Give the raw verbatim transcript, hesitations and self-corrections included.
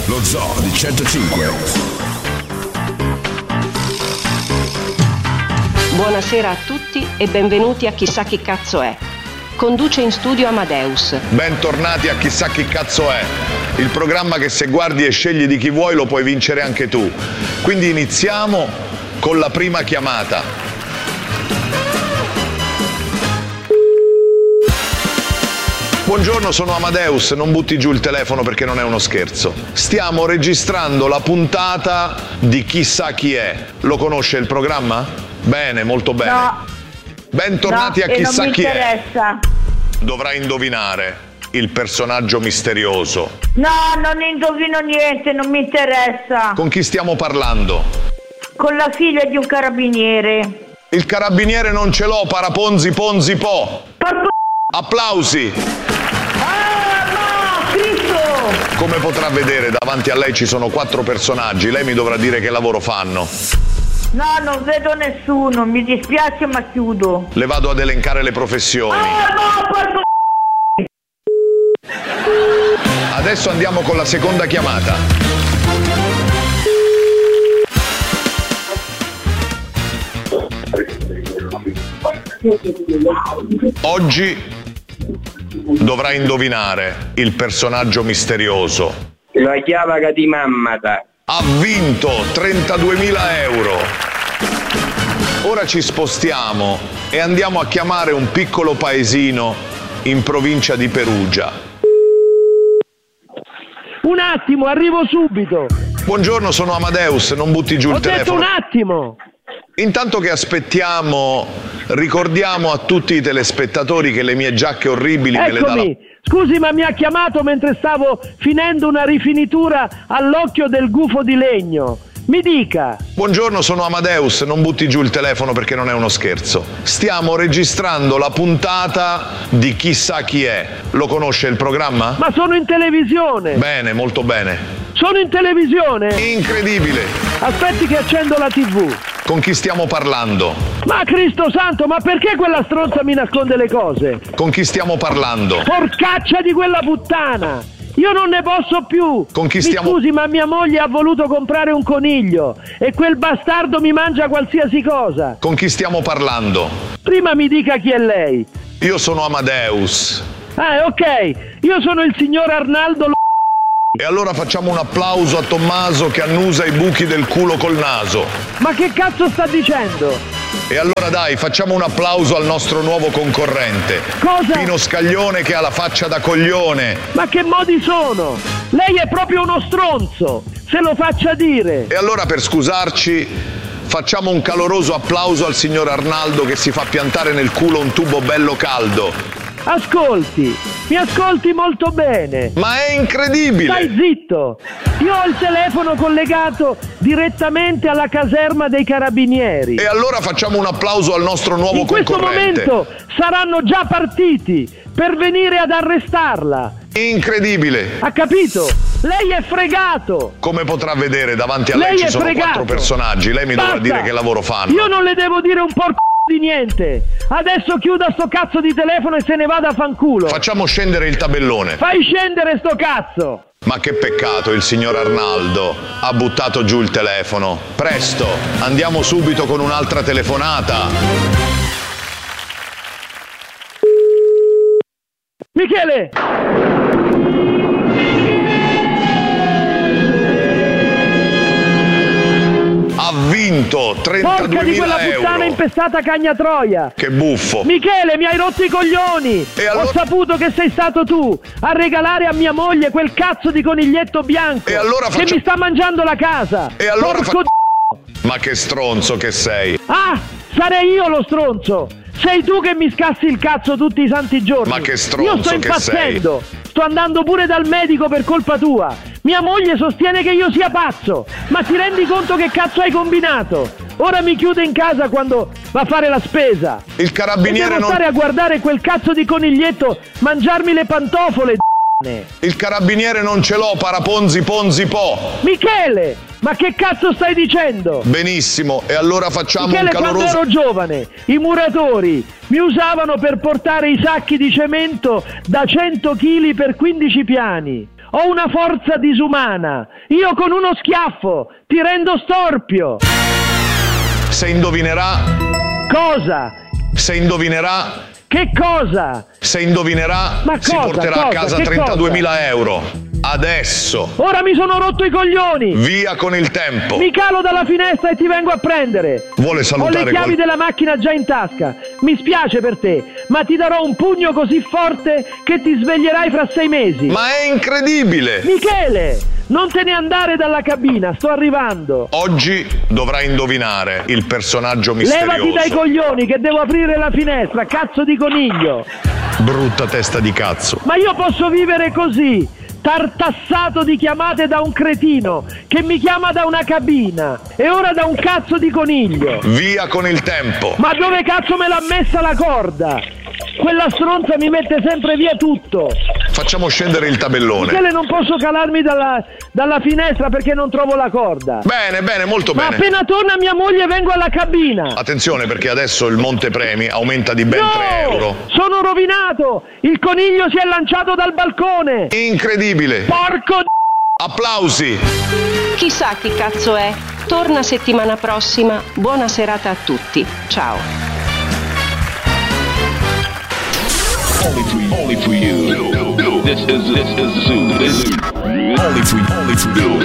Lo Zoo di centocinque. Buonasera a tutti e benvenuti a Chissà chi cazzo è. Conduce in studio Amadeus. Bentornati a Chissà chi cazzo è, il programma che se guardi e scegli di chi vuoi lo puoi vincere anche tu. Quindi iniziamo con la prima chiamata. Buongiorno, sono Amadeus, non butti giù il telefono perché non è uno scherzo. Stiamo registrando la puntata di Chissà chi è. Lo conosce il programma? Bene, molto bene. No. Bentornati no, a Chissà non mi chi interessa. è. Dovrai indovinare il personaggio misterioso. No, non indovino niente, non mi interessa. Con chi stiamo parlando? Con la figlia di un carabiniere. Il carabiniere non ce l'ho, paraponzi ponzi po. Porco... Applausi. Ah, no, Cristo! Come potrà vedere, davanti a lei ci sono quattro personaggi. Lei mi dovrà dire che lavoro fanno. No, non vedo nessuno, mi dispiace ma chiudo. Le vado ad elencare le professioni. Ah, no, porco... Adesso andiamo con la seconda chiamata. Oggi dovrai indovinare il personaggio misterioso. La chiave di mammata. Ha vinto trentaduemila euro. Ora ci spostiamo e andiamo a chiamare un piccolo paesino in provincia di Perugia. Un attimo, arrivo subito. Buongiorno, sono Amadeus, non butti giù Ho il telefono. detto un attimo. Intanto che aspettiamo, ricordiamo a tutti i telespettatori che le mie giacche orribili me le dà la... Eccomi. Scusi, ma mi ha chiamato mentre stavo finendo una rifinitura all'occhio del gufo di legno. Mi dica. Buongiorno, sono Amadeus, non butti giù il telefono perché non è uno scherzo. Stiamo registrando la puntata di Chissà chi è. Lo conosce il programma? Ma sono in televisione. Bene, molto bene. Sono in televisione. Incredibile. Aspetti che accendo la tivù. Con chi stiamo parlando? Ma Cristo santo, ma perché quella stronza mi nasconde le cose? Con chi stiamo parlando? Porcaccia di quella puttana! Io non ne posso più! Con chi mi stiamo... scusi, ma mia moglie ha voluto comprare un coniglio e quel bastardo mi mangia qualsiasi cosa! Con chi stiamo parlando? Prima mi dica chi è lei! Io sono Amadeus. Ah, ok! Io sono il signor Arnaldo L***. E allora facciamo un applauso a Tommaso che annusa i buchi del culo col naso. Ma che cazzo sta dicendo? E allora dai, facciamo un applauso al nostro nuovo concorrente. Cosa? Pino Scaglione che ha la faccia da coglione. Ma che modi sono? Lei è proprio uno stronzo, se lo faccia dire. E allora per scusarci facciamo un caloroso applauso al signor Arnaldo che si fa piantare nel culo un tubo bello caldo. Ascolti, mi ascolti molto bene. Ma è incredibile! Stai zitto! Io ho il telefono collegato direttamente alla caserma dei carabinieri. E allora facciamo un applauso al nostro nuovo In questo concorrente. momento saranno già partiti per venire ad arrestarla. Incredibile! Ha capito? Lei è fregato! Come potrà vedere, davanti a lei, lei ci è sono fregato. quattro personaggi. Lei mi Basta. dovrà dire che lavoro fanno. Io non le devo dire un porco di niente. Adesso chiuda sto cazzo di telefono e se ne vada a fanculo. Facciamo scendere il tabellone. Fai scendere sto cazzo. Ma che peccato, il signor Arnaldo ha buttato giù il telefono. Presto, andiamo subito con un'altra telefonata. Michele! Ha vinto Porca di quella trentaduemila puttana euro. impestata cagna troia! Che buffo. Michele, mi hai rotto i coglioni! E allora- Ho saputo che sei stato tu a regalare a mia moglie quel cazzo di coniglietto bianco E allora che faccio- mi sta mangiando la casa! E allora Porco fa- d***o. Ma che stronzo che sei. Ah! Sarei io lo stronzo! Sei tu che mi scassi il cazzo tutti i santi giorni! Ma che stronzo Io sto che impazzendo! Sto andando pure dal medico per colpa tua! Mia moglie sostiene che io sia pazzo! Ma ti rendi conto che cazzo hai combinato? Ora mi chiude in casa quando va a fare la spesa! Il E carabiniere devo non... stare a guardare quel cazzo di coniglietto mangiarmi le pantofole, d***ne. Il carabiniere non ce l'ho, paraponzi ponzi po. Michele! Ma che cazzo stai dicendo? Benissimo, e allora facciamo Michele, un quando caloroso... ero giovane, i muratori mi usavano per portare i sacchi di cemento da cento chili per quindici piani. ho una forza disumana. Io con uno schiaffo ti rendo storpio. Se indovinerà... Cosa? Se indovinerà... Che cosa? Se indovinerà, Ma si cosa, porterà cosa, a casa che trentaduemila euro. Adesso. Ora mi sono rotto i coglioni. Via con il tempo. Mi calo dalla finestra e ti vengo a prendere. Vuole salutare Ho le chiavi qual- della macchina già in tasca. Mi spiace per te, ma ti darò un pugno così forte che ti sveglierai fra sei mesi. Ma è incredibile. Michele, non te ne andare dalla cabina, sto arrivando. Oggi dovrai indovinare il personaggio misterioso. Levati dai coglioni che devo aprire la finestra, cazzo di coniglio. Brutta testa di cazzo. Ma io posso vivere così, tartassato di chiamate da un cretino che mi chiama da una cabina e ora da un cazzo di coniglio. Via con il tempo. Ma dove cazzo me l'ha messa la corda? Quella stronza mi mette sempre via tutto. Facciamo scendere il tabellone. Michele, non posso calarmi dalla, dalla finestra perché non trovo la corda. Bene, bene, molto Ma bene. appena torna mia moglie vengo alla cabina. Attenzione perché adesso il montepremi aumenta di ben No! tre euro. Sono rovinato! Il coniglio si è lanciato dal balcone! Incredibile. Porco d***o! Applausi. Chissà chi cazzo è. Torna settimana prossima. Buona serata a tutti. Ciao. Only for you. Only for you. This is this is Zoo. Only for only for you.